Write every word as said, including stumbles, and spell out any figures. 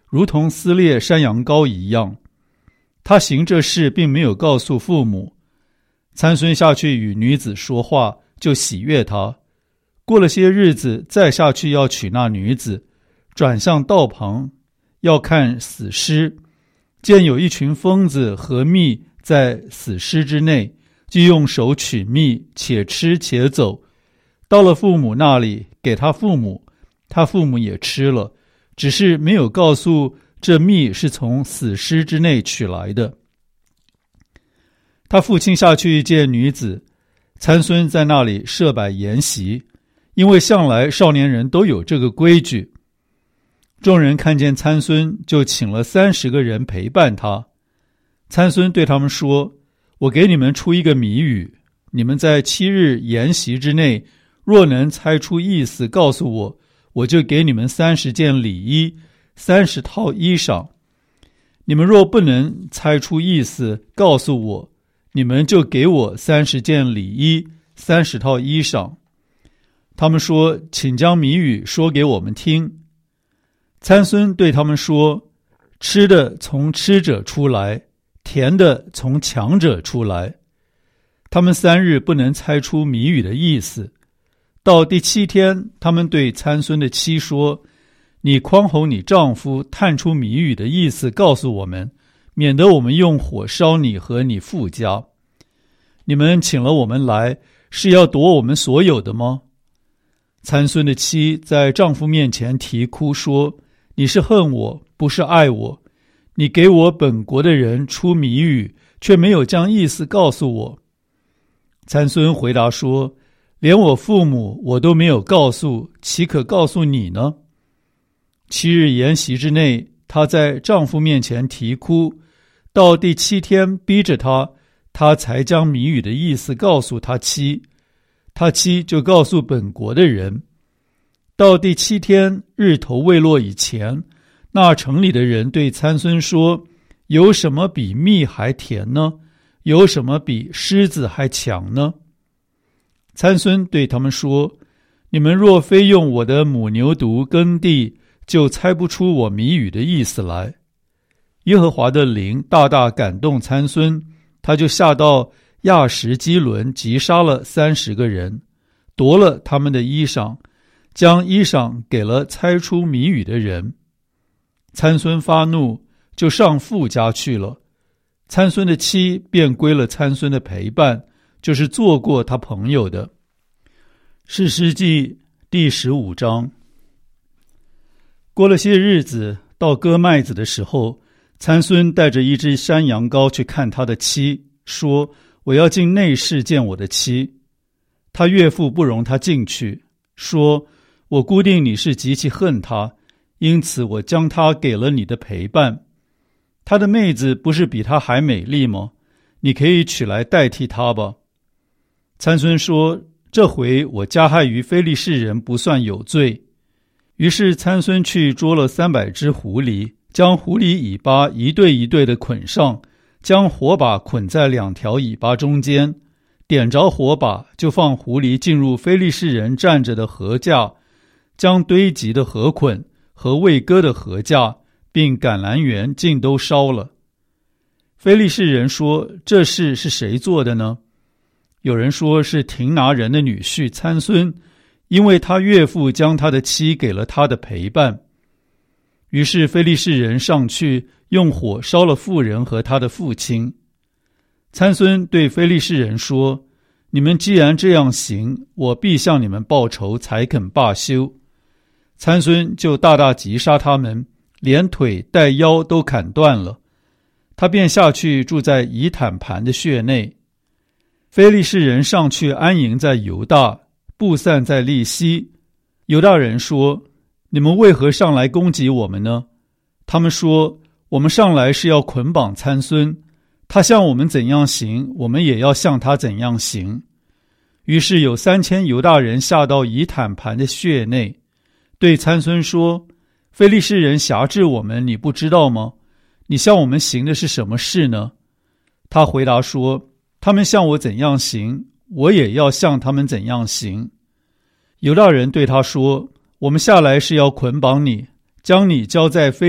如同撕裂山羊羔一样。他行这事并没有告诉父母。参孙下去与女子说话，就喜悦她。过了些日子，再下去要娶那女子，转向道旁，要看死尸，见有一群疯子和蜜在死尸之内，就用手取蜜，且吃且走。到了父母那里，给他父母，他父母也吃了，只是没有告诉这蜜是从死尸之内取来的。他父亲下去见女子，参孙在那里设摆筵席，因为向来少年人都有这个规矩。众人看见参孙，就请了三十个人陪伴他。参孙对他们说：我给你们出一个谜语，你们在七日筵席之内，若能猜出意思告诉我，我就给你们三十件礼衣，三十套衣裳。你们若不能猜出意思告诉我，你们就给我三十件礼衣，三十套衣裳。他们说：请将谜语说给我们听。参孙对他们说：吃的从吃者出来，甜的从强者出来。他们三日不能猜出谜语的意思。到第七天，他们对参孙的妻说：你匡吼你丈夫，探出谜语的意思告诉我们，免得我们用火烧你和你父家。你们请了我们来，是要夺我们所有的吗？参孙的妻在丈夫面前啼哭说：你是恨我，不是爱我。你给我本国的人出谜语，却没有将意思告诉我。参孙回答说：连我父母我都没有告诉，岂可告诉你呢？七日筵席之内，她在丈夫面前啼哭，到第七天逼着她，她才将谜语的意思告诉她妻，她妻就告诉本国的人。到第七天日头未落以前，那城里的人对参孙说：有什么比蜜还甜呢？有什么比狮子还强呢？参孙对他们说：你们若非用我的母牛犊耕地，就猜不出我谜语的意思来。耶和华的灵大大感动参孙，他就下到亚什基伦，击杀了三十个人，夺了他们的衣裳，将衣裳给了猜出谜语的人。参孙发怒，就上父家去了。参孙的妻便归了参孙的陪伴，就是做过他朋友的。士师记第十五章。过了些日子，到割麦子的时候，参孙带着一只山羊羔去看他的妻，说：我要进内室见我的妻。他岳父不容他进去，说：我估定你是极其恨他，因此我将他给了你的陪伴。他的妹子不是比他还美丽吗？你可以取来代替他吧。参孙说：这回我加害于非利士人不算有罪。于是参孙去捉了三百只狐狸，将狐狸尾巴一对一对的捆上，将火把捆在两条尾巴中间，点着火把，就放狐狸进入非利士人站着的禾架，将堆积的禾捆和未割的禾架并橄榄园尽都烧了。非利士人说：这事是谁做的呢？有人说是亭拿人的女婿参孙，因为他岳父将他的妻给了他的陪伴。于是非利士人上去，用火烧了妇人和他的父亲。参孙对非利士人说：你们既然这样行，我必向你们报仇，才肯罢休。参孙就大大击杀他们，连腿带腰都砍断了。他便下去住在以坦盘的穴内。非利士人上去安营在犹大，布散在利希。犹大人说：你们为何上来攻击我们呢？他们说：我们上来是要捆绑参孙，他向我们怎样行，我们也要向他怎样行。于是有三千犹大人下到以坦盘的穴内，对参孙说：非利士人辖制我们，你不知道吗？你向我们行的是什么事呢？他回答说：他们向我怎样行，我也要向他们怎样行。犹大人对他说：我们下来是要捆绑你，将你交在非